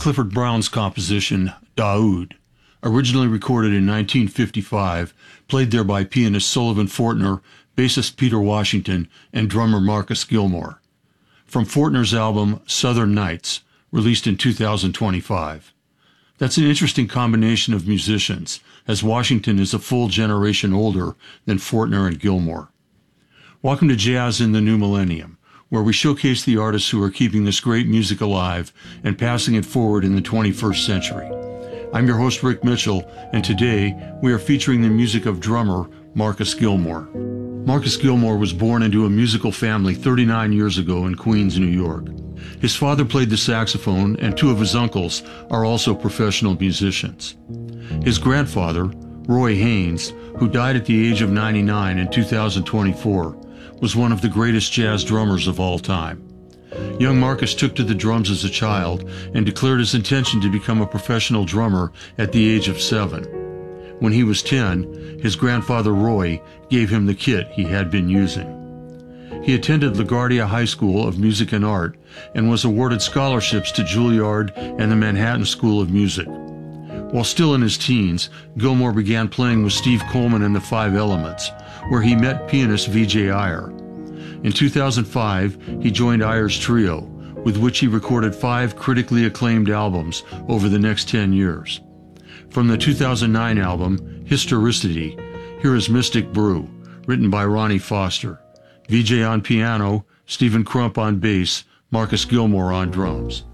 Clifford Brown's composition, Daoud, originally recorded in 1955, played there by pianist Sullivan Fortner, bassist Peter Washington, and drummer Marcus Gilmore. From Fortner's album Southern Nights, released in 2025. That's an interesting combination of musicians, as Washington is a full generation older than Fortner and Gilmore. Welcome to Jazz in the New Millennium, where we showcase the artists who are keeping this great music alive and passing it forward in the 21st century. I'm your host, Rick Mitchell, and today we are featuring the music of drummer Marcus Gilmore. Marcus Gilmore was born into a musical family 39 years ago in Queens, New York. His father played the saxophone, and two of his uncles are also professional musicians. His grandfather, Roy Haynes, who died at the age of 99 in 2024, was one of the greatest jazz drummers of all time. Young Marcus took to the drums as a child and declared his intention to become a professional drummer at the age of 7. When he was 10, his grandfather Roy gave him the kit he had been using. He attended LaGuardia High School of Music and Art and was awarded scholarships to Juilliard and the Manhattan School of Music. While still in his teens, Gilmore began playing with Steve Coleman and the Five Elements, where he met pianist Vijay Iyer. In 2005, he joined Iyer's trio, with which he recorded 5 critically acclaimed albums over the next 10 years. From the 2009 album, Historicity, here is Mystic Brew, written by Ronnie Foster. Vijay on piano, Stephen Crump on bass, Marcus Gilmore on drums.